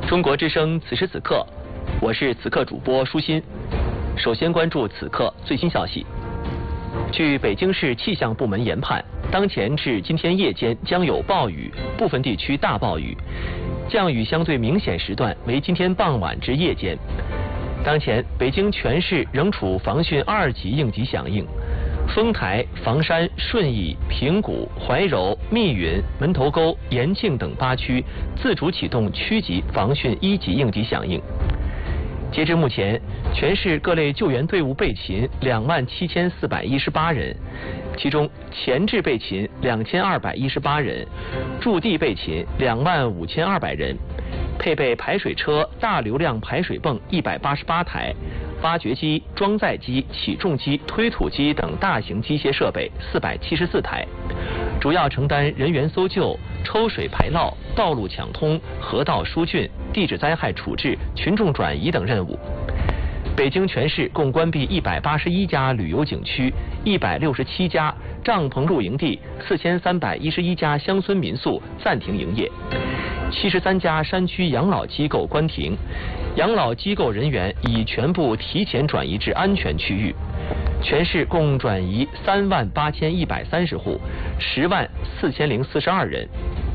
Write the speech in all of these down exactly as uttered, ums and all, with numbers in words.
中国之声此时此刻，我是此刻主播舒心。首先关注此刻最新消息。据北京市气象部门研判，当前至今天夜间将有暴雨，部分地区大暴雨，降雨相对明显时段为今天傍晚至夜间。当前北京全市仍处防汛二级应急响应。丰台、房山、顺义、平谷、怀柔、密云、门头沟、延庆等八区自主启动区级防汛一级应急响应。截至目前，全市各类救援队伍备勤两万七千四百一十八人，其中前置备勤两千二百一十八人，驻地备勤两万五千二百人，配备排水车、大流量排水泵一百八十八台。挖掘机、装载机、起重机、推土机等大型机械设备四百七十四台，主要承担人员搜救、抽水排涝、道路抢通、河道疏浚、地质灾害处置、群众转移等任务。北京全市共关闭一百八十一家旅游景区、一百六十七家帐篷露营地、四千三百一十一家乡村民宿暂停营业，七十三家山区养老机构关停，养老机构人员已全部提前转移至安全区域。全市共转移三万八千一百三十户，十万四千零四十二人。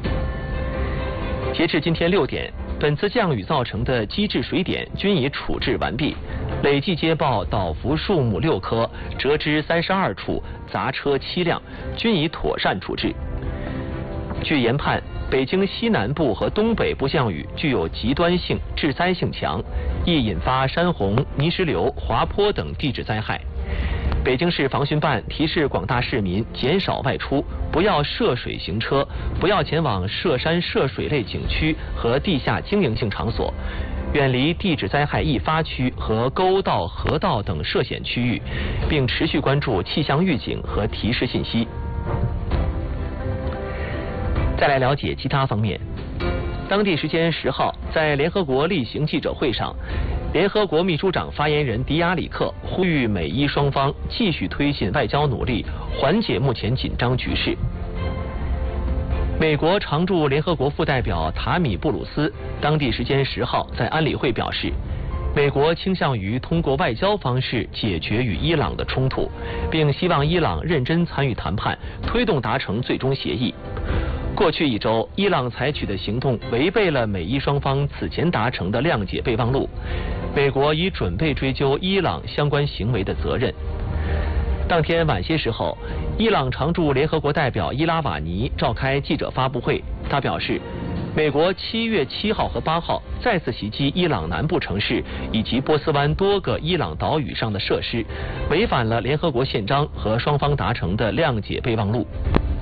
截至今天六点，本次降雨造成的机制水点均已处置完毕，累计接报倒伏树木六棵，折枝三十二处，砸车七辆，均已妥善处置。据研判，北京西南部和东北部降雨具有极端性、致灾性强，易引发山洪、泥石流、滑坡等地质灾害。北京市防汛办提示广大市民减少外出，不要涉水行车，不要前往涉山涉水类景区和地下经营性场所，远离地质灾害易发区和沟道、河道等涉险区域，并持续关注气象预警和提示信息。再来了解其他方面。当地时间十号，在联合国例行记者会上，联合国秘书长发言人迪亚里克呼吁美伊双方继续推进外交努力，缓解目前紧张局势。美国常驻联合国副代表塔米布鲁斯当地时间十号在安理会表示，美国倾向于通过外交方式解决与伊朗的冲突，并希望伊朗认真参与谈判，推动达成最终协议。过去一周，伊朗采取的行动违背了美伊双方此前达成的谅解备忘录，美国已准备追究伊朗相关行为的责任。当天晚些时候，伊朗常驻联合国代表伊拉瓦尼召开记者发布会，他表示，美国七月七号和八号再次袭击伊朗南部城市以及波斯湾多个伊朗岛屿上的设施，违反了联合国宪章和双方达成的谅解备忘录。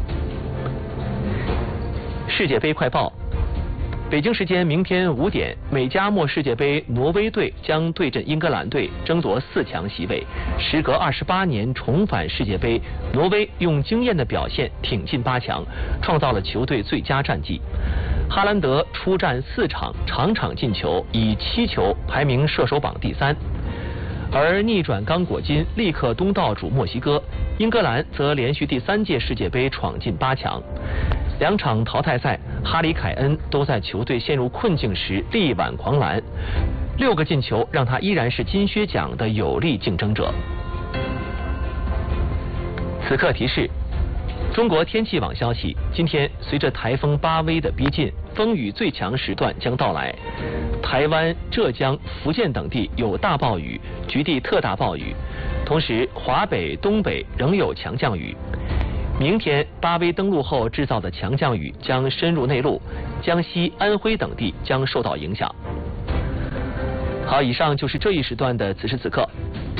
世界杯快报：北京时间明天五点，美加墨世界杯挪威队将对阵英格兰队，争夺四强席位。时隔二十八年重返世界杯，挪威用惊艳的表现挺进八强，创造了球队最佳战绩。哈兰德出战四场，场场进球，以七球排名射手榜第三。而逆转刚果金，力克东道主墨西哥，英格兰则连续第三届世界杯闯进八强。两场淘汰赛，哈里凯恩都在球队陷入困境时力挽狂澜，六个进球让他依然是金靴奖的有力竞争者。此刻提示：中国天气网消息，今天随着台风巴威的逼近，风雨最强时段将到来，台湾、浙江、福建等地有大暴雨，局地特大暴雨，同时华北、东北仍有强降雨。明天巴威登陆后制造的强降雨将深入内陆，江西、安徽等地将受到影响。好，以上就是这一时段的此时此刻。